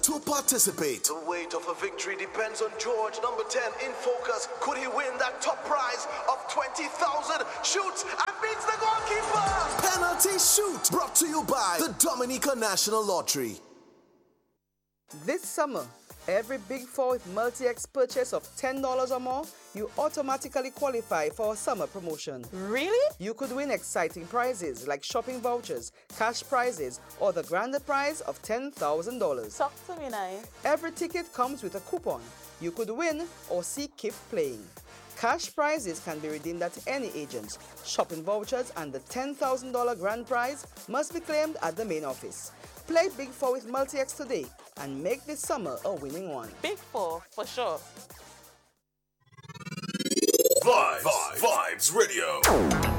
To participate, the weight of a victory depends on George, number 10, in focus. Could he win that top prize of 20,000? Shoots and beats the goalkeeper! Penalty Shoot, brought to you by the Dominica National Lottery. This summer, every Big 4 with Multi-X purchase of $10 or more, you automatically qualify for a summer promotion. Really? You could win exciting prizes like shopping vouchers, cash prizes, or the grander prize of $10,000. Talk to me nice. Every ticket comes with a coupon. You could win or see keep playing. Cash prizes can be redeemed at any agent. Shopping vouchers and the $10,000 grand prize must be claimed at the main office. Play Big 4 with Multi-X today and make this summer a winning one. Big 4, for sure. Vibes Radio.